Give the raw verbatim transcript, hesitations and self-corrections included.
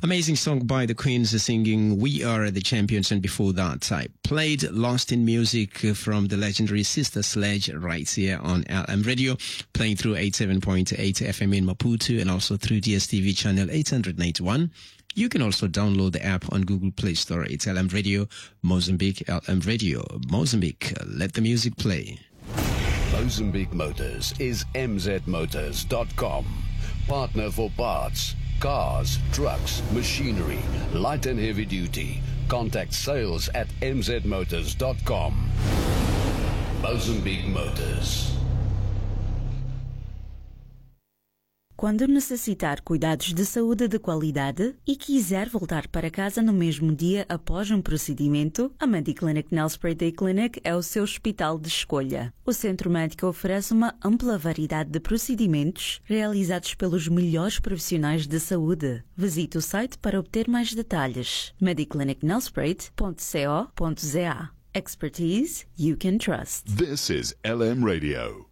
Amazing song by the Queens singing We Are the Champions, and before that I played Lost in Music from the legendary Sister Sledge right here on L M Radio, playing through eighty-seven point eight F M in Maputo and also through D S T V channel eight eighty-one. You can also download the app on Google Play Store. It's L M Radio Mozambique, L M Radio Mozambique. Let the music play. Mozambique Motors is m z motors dot com. Partner for parts, cars, trucks, machinery, light and heavy duty. Contact sales at m z motors dot com. Mozambique Motors. Quando necessitar cuidados de saúde de qualidade e quiser voltar para casa no mesmo dia após um procedimento, a Mediclinic Nelspruit Day Clinic é o seu hospital de escolha. O centro médico oferece uma ampla variedade de procedimentos realizados pelos melhores profissionais de saúde. Visite o site para obter mais detalhes. mediclinic nelspruit ponto co ponto za. Expertise you can trust. This is L M Radio.